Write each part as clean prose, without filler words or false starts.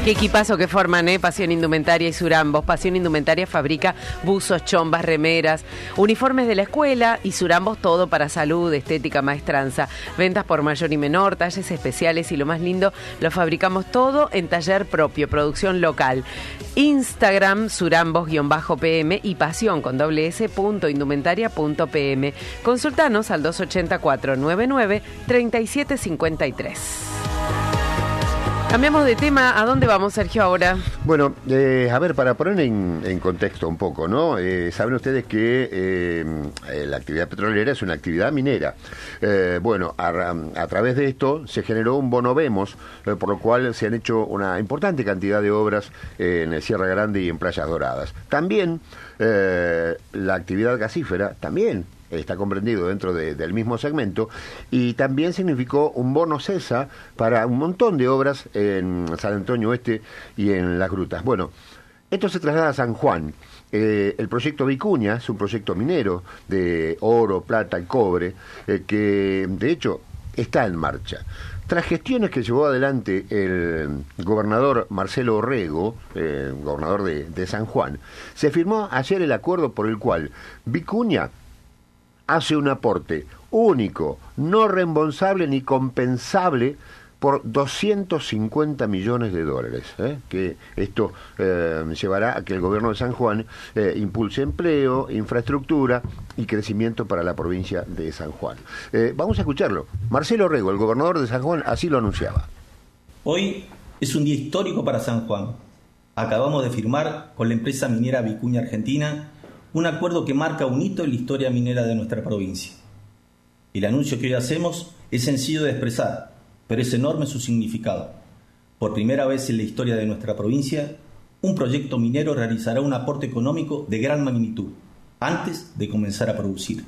Qué equipazo que forman, Pasión Indumentaria y Surambos. Pasión Indumentaria fabrica buzos, chombas, remeras, uniformes de la escuela y Surambos todo para salud, estética, maestranza. Ventas por mayor y menor, talles especiales y lo más lindo, lo fabricamos todo en taller propio, producción local. Instagram, surambos-pm y pasión con s.indumentaria.pm. Consultanos al 284-99-3753. Cambiamos de tema. ¿A dónde vamos, Sergio, ahora? Bueno, a ver, para poner en contexto un poco, ¿no? Saben ustedes que la actividad petrolera es una actividad minera. Bueno, a través de esto se generó un bono Vemos, por lo cual se han hecho una importante cantidad de obras en el Sierra Grande y en Playas Doradas. También la actividad gasífera, también está comprendido dentro del mismo segmento, y también significó un bono CESA para un montón de obras en San Antonio Oeste y en Las Grutas. Bueno, esto se traslada a San Juan. El proyecto Vicuña es un proyecto minero de oro, plata y cobre, que de hecho está en marcha. Tras gestiones que llevó adelante el gobernador Marcelo Orrego, gobernador de San Juan, se firmó ayer el acuerdo por el cual Vicuña hace un aporte único, no reembolsable ni compensable por $250 millones, que esto llevará a que el gobierno de San Juan impulse empleo, infraestructura y crecimiento para la provincia de San Juan. Vamos a escucharlo. Marcelo Orrego, el gobernador de San Juan, así lo anunciaba. Hoy es un día histórico para San Juan. Acabamos de firmar con la empresa minera Vicuña Argentina un acuerdo que marca un hito en la historia minera de nuestra provincia. El anuncio que hoy hacemos es sencillo de expresar, pero es enorme su significado. Por primera vez en la historia de nuestra provincia, un proyecto minero realizará un aporte económico de gran magnitud, antes de comenzar a producir.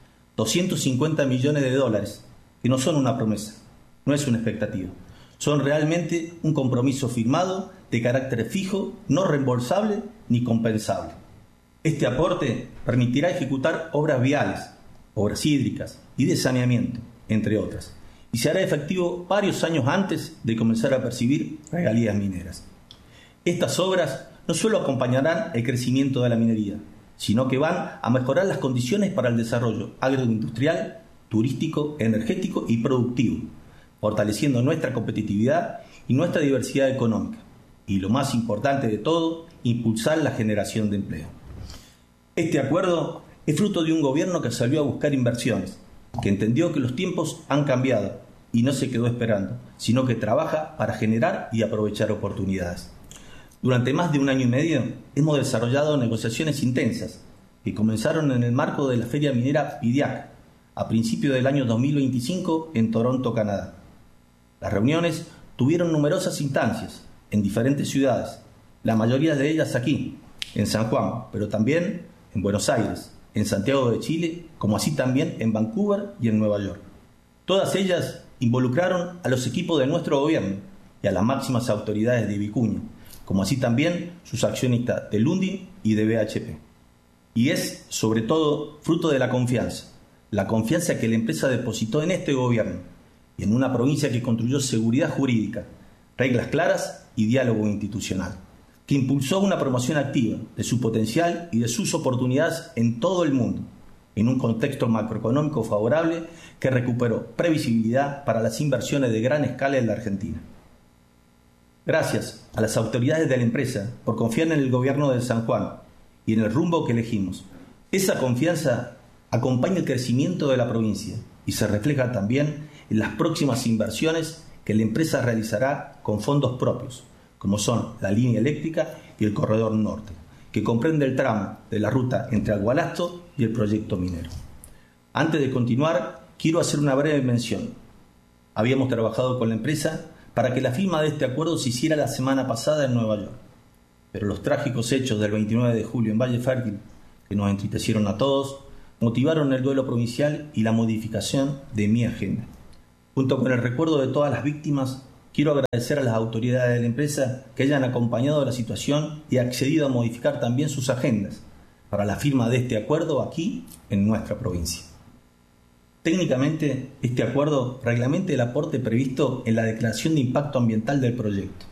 $250 millones, que no son una promesa, no es una expectativa, son realmente un compromiso firmado de carácter fijo, no reembolsable ni compensable. Este aporte permitirá ejecutar obras viales, obras hídricas y de saneamiento, entre otras, y se hará efectivo varios años antes de comenzar a percibir regalías mineras. Estas obras no solo acompañarán el crecimiento de la minería, sino que van a mejorar las condiciones para el desarrollo agroindustrial, turístico, energético y productivo, fortaleciendo nuestra competitividad y nuestra diversidad económica, y lo más importante de todo, impulsar la generación de empleo. Este acuerdo es fruto de un gobierno que salió a buscar inversiones, que entendió que los tiempos han cambiado y no se quedó esperando, sino que trabaja para generar y aprovechar oportunidades. Durante más de un año y medio hemos desarrollado negociaciones intensas que comenzaron en el marco de la Feria Minera PIDIAC a principios del año 2025 en Toronto, Canadá. Las reuniones tuvieron numerosas instancias en diferentes ciudades, la mayoría de ellas aquí, en San Juan, pero también en Buenos Aires, en Santiago de Chile, como así también en Vancouver y en Nueva York. Todas ellas involucraron a los equipos de nuestro gobierno y a las máximas autoridades de Vicuña, como así también sus accionistas de Lundin y de BHP. Y es, sobre todo, fruto de la confianza que la empresa depositó en este gobierno y en una provincia que construyó seguridad jurídica, reglas claras y diálogo institucional, que impulsó una promoción activa de su potencial y de sus oportunidades en todo el mundo, en un contexto macroeconómico favorable que recuperó previsibilidad para las inversiones de gran escala en la Argentina. Gracias a las autoridades de la empresa por confiar en el gobierno de San Juan y en el rumbo que elegimos. Esa confianza acompaña el crecimiento de la provincia y se refleja también en las próximas inversiones que la empresa realizará con fondos propios, como son la línea eléctrica y el corredor norte, que comprende el tramo de la ruta entre Agualasto y el proyecto minero. Antes de continuar, quiero hacer una breve mención. Habíamos trabajado con la empresa para que la firma de este acuerdo se hiciera la semana pasada en Nueva York, pero los trágicos hechos del 29 de julio en Valle Fértil, que nos entristecieron a todos, motivaron el duelo provincial y la modificación de mi agenda. Junto con el recuerdo de todas las víctimas, quiero agradecer a las autoridades de la empresa que hayan acompañado la situación y accedido a modificar también sus agendas para la firma de este acuerdo aquí en nuestra provincia. Técnicamente, este acuerdo reglamenta el aporte previsto en la declaración de impacto ambiental del proyecto,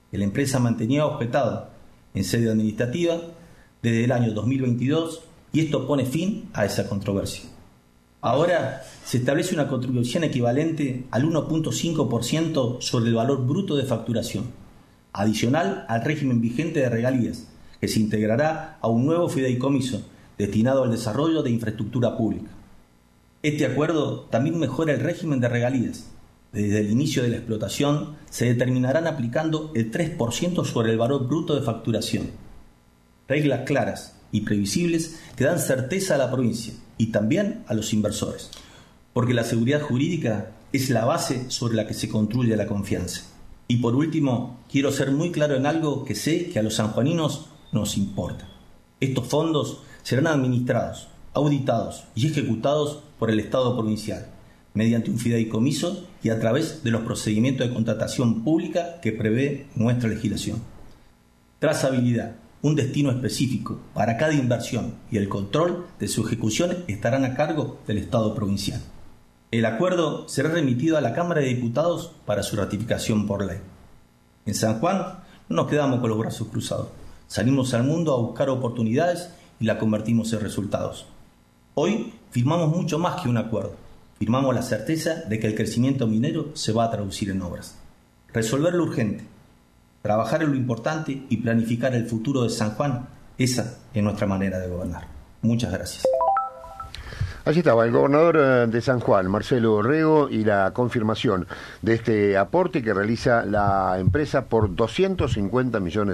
que la empresa mantenía objetado en sede administrativa desde el año 2022 y esto pone fin a esa controversia. Ahora se establece una contribución equivalente al 1.5% sobre el valor bruto de facturación, adicional al régimen vigente de regalías, que se integrará a un nuevo fideicomiso destinado al desarrollo de infraestructura pública. Este acuerdo también mejora el régimen de regalías. Desde el inicio de la explotación se determinarán aplicando el 3% sobre el valor bruto de facturación. Reglas claras y previsibles que dan certeza a la provincia y también a los inversores, porque la seguridad jurídica es la base sobre la que se construye la confianza. Y por último, quiero ser muy claro en algo que sé que a los sanjuaninos nos importa. Estos fondos serán administrados, auditados y ejecutados por el Estado provincial, mediante un fideicomiso y a través de los procedimientos de contratación pública que prevé nuestra legislación. Trazabilidad, un destino específico para cada inversión y el control de su ejecución estarán a cargo del Estado provincial. El acuerdo será remitido a la Cámara de Diputados para su ratificación por ley. En San Juan no nos quedamos con los brazos cruzados. Salimos al mundo a buscar oportunidades y la convertimos en resultados. Hoy firmamos mucho más que un acuerdo. Firmamos la certeza de que el crecimiento minero se va a traducir en obras. Resolver lo urgente, trabajar en lo importante y planificar el futuro de San Juan, esa es nuestra manera de gobernar. Muchas gracias. Allí estaba el gobernador de San Juan, Marcelo Orrego, y la confirmación de este aporte que realiza la empresa por $250 millones.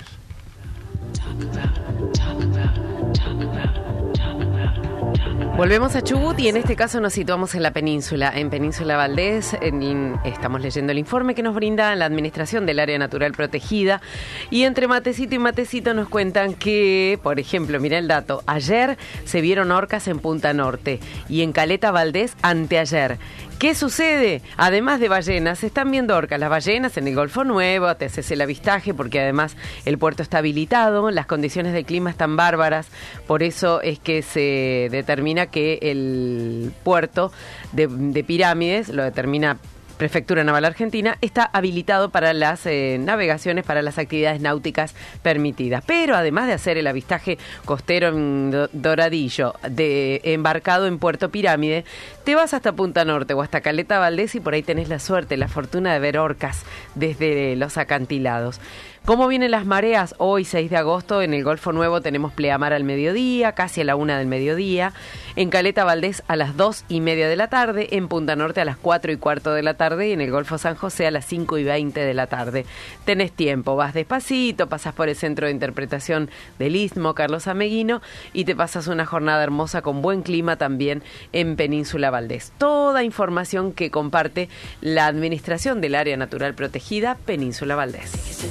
Volvemos a Chubut y en este caso nos situamos en la península, en Península Valdés. Estamos leyendo el informe que nos brinda la Administración del Área Natural Protegida y entre matecito y matecito nos cuentan que, por ejemplo, mira el dato, ayer se vieron orcas en Punta Norte y en Caleta Valdés anteayer. ¿Qué sucede? Además de ballenas, se están viendo orcas. Las ballenas en el Golfo Nuevo, te haces el avistaje porque además el puerto está habilitado, las condiciones del clima están bárbaras, por eso es que se determina que el puerto de Pirámides, lo determina Prefectura Naval Argentina, está habilitado para las navegaciones, para las actividades náuticas permitidas. Pero además de hacer el avistaje costero en Doradillo, embarcado en Puerto Pirámide, te vas hasta Punta Norte o hasta Caleta Valdés y por ahí tenés la suerte, la fortuna de ver orcas desde los acantilados. ¿Cómo vienen las mareas? Hoy, 6 de agosto, en el Golfo Nuevo tenemos pleamar al mediodía, casi a la 1 del mediodía. En Caleta Valdés a las 2:30 de la tarde. En Punta Norte a las 4:15 de la tarde. Y en el Golfo San José a las 5:20 de la tarde. Tenés tiempo, vas despacito, pasás por el Centro de Interpretación del Istmo, Carlos Ameguino, y te pasas una jornada hermosa con buen clima también en Península Valdés. Toda información que comparte la Administración del Área Natural Protegida, Península Valdés.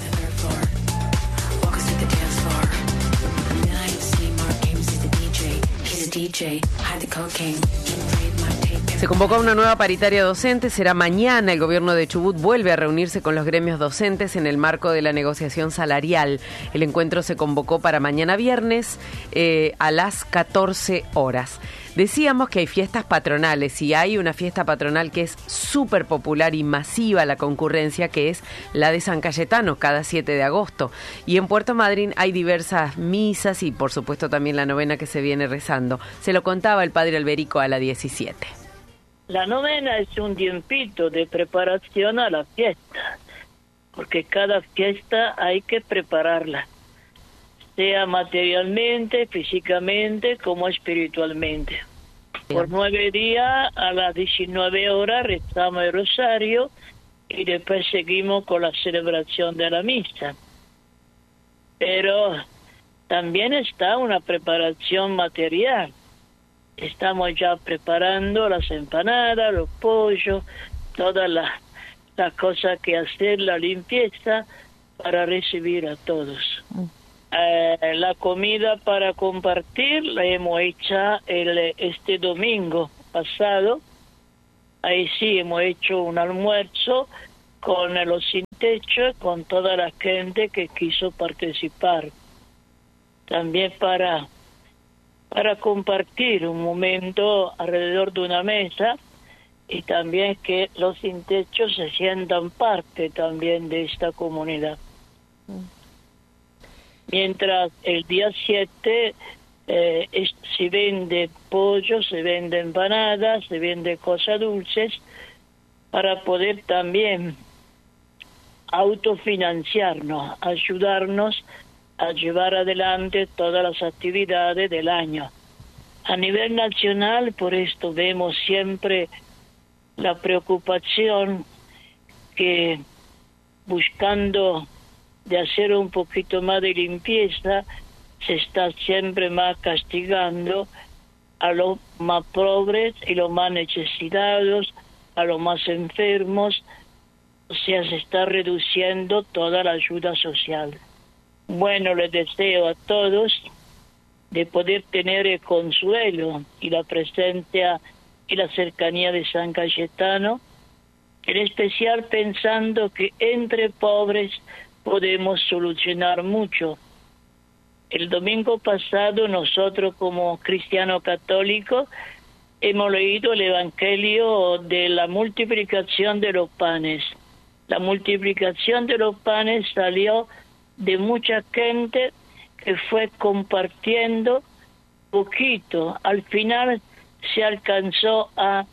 Se convocó a una nueva paritaria docente, será mañana. El gobierno de Chubut vuelve a reunirse con los gremios docentes en el marco de la negociación salarial. El encuentro se convocó para mañana viernes a las 14 horas. Decíamos que hay fiestas patronales y hay una fiesta patronal que es súper popular y masiva la concurrencia, que es la de San Cayetano, cada 7 de agosto. Y en Puerto Madryn hay diversas misas y por supuesto también la novena que se viene rezando. Se lo contaba el padre Alberico a la 17. La novena es un tiempito de preparación a la fiesta, porque cada fiesta hay que prepararla, sea materialmente, físicamente, como espiritualmente. Por 9 días, a las 19 horas, rezamos el rosario y después seguimos con la celebración de la misa. Pero también está una preparación material. Estamos ya preparando las empanadas, los pollos, todas las cosas que hacer, la limpieza para recibir a todos. La comida para compartir la hemos hecho este domingo pasado. Ahí sí hemos hecho un almuerzo con los sin techo, con toda la gente que quiso participar. También para compartir un momento alrededor de una mesa y también que los sin techo se sientan parte también de esta comunidad. Mientras el día 7 se vende pollo, se vende empanadas, se vende cosas dulces para poder también autofinanciarnos, ayudarnos a llevar adelante todas las actividades del año. A nivel nacional, por esto vemos siempre la preocupación que buscando de hacer un poquito más de limpieza, se está siempre más castigando a los más pobres y los más necesitados, a los más enfermos, o sea, se está reduciendo toda la ayuda social. Bueno, les deseo a todos de poder tener el consuelo y la presencia y la cercanía de San Cayetano, en especial pensando que entre pobres podemos solucionar mucho. El domingo pasado nosotros como cristianos católicos hemos leído el Evangelio de la multiplicación de los panes. La multiplicación de los panes salió de mucha gente que fue compartiendo poquito. Al final se alcanzó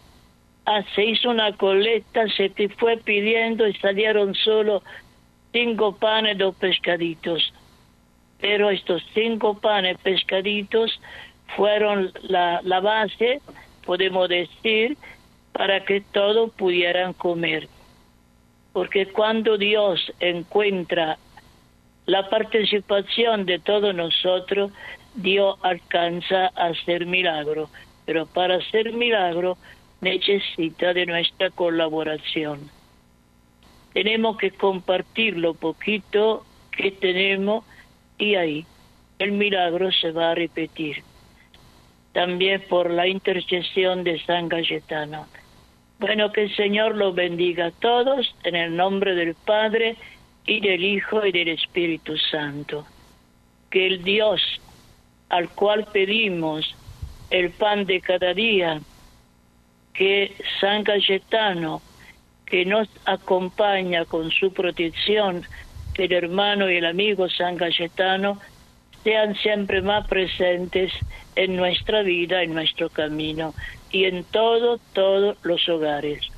se hizo una colecta, se fue pidiendo y salieron solo 5 panes, 2 pescaditos. Pero estos 5 panes, pescaditos, fueron la base, podemos decir, para que todos pudieran comer. Porque cuando Dios encuentra la participación de todos nosotros, Dios alcanza a hacer milagro. Pero para hacer milagro necesita de nuestra colaboración. Tenemos que compartir lo poquito que tenemos y ahí el milagro se va a repetir. También por la intercesión de San Cayetano. Bueno, que el Señor los bendiga a todos en el nombre del Padre y del Hijo y del Espíritu Santo. Que el Dios al cual pedimos el pan de cada día, que San Cayetano, que nos acompaña con su protección, el hermano y el amigo San Cayetano, sean siempre más presentes en nuestra vida, en nuestro camino y en todos los hogares.